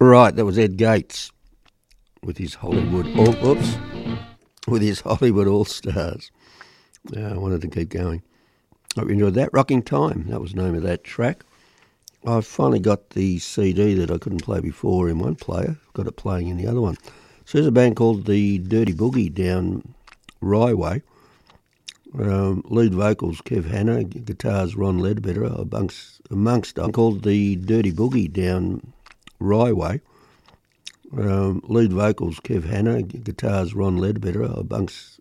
Right, that was Ed Gates with his Hollywood All Stars. I wanted to keep going. Hope you enjoyed that. Rocking Time, that was the name of that track. I've finally got the CD that I couldn't play before in one player. Got it playing in the other one. So there's a band called the Dirty Boogie down Rye Way. Lead vocals Kev Hanna, guitars Ron Ledbetter, amongst called the Dirty Boogie down Rye Way. Lead vocals Kev Hanna, guitars Ron Ledbetter,